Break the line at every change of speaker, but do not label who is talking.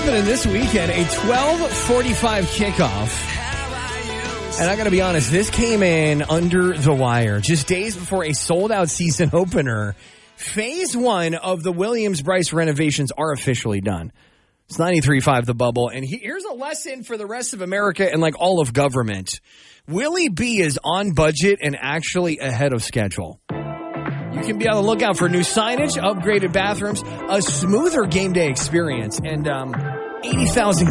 happening this weekend, a 12:45 kickoff. And I got to be honest, this came in under the wire. Just days before a sold-out season opener, Phase 1 of the Williams-Brice renovations are officially done. It's 93.5 The Bubble. And here's a lesson for the rest of America and like all of government. Willie B is on budget and actually ahead of schedule. You can be on the lookout for new signage, upgraded bathrooms, a smoother game day experience, and 80,000